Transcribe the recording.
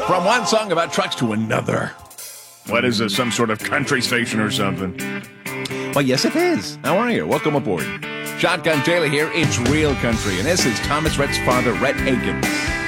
From one song about trucks to another. What is this, some sort of country station or something? Well, yes, it is. How are you? Welcome aboard. Shotgun Taylor here. It's real country, and this is Thomas Rhett's father, Rhett Akins.